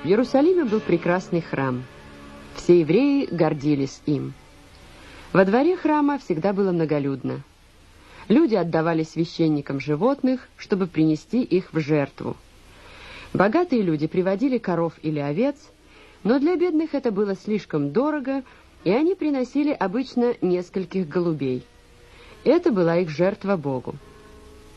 В Иерусалиме был прекрасный храм. Все евреи гордились им. Во дворе храма всегда было многолюдно. Люди отдавали священникам животных, чтобы принести их в жертву. Богатые люди приводили коров или овец, но для бедных это было слишком дорого, и они приносили обычно нескольких голубей. Это была их жертва Богу.